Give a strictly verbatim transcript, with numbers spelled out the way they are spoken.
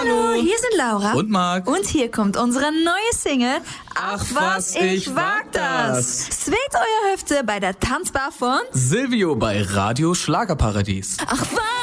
Hallo, hier sind Laura und Marc. Und hier kommt unsere neue Single Ach, was, ich wag das. Zweet euer Hüfte bei der Tanzbar von Silvio bei Radio Schlagerparadies. Ach was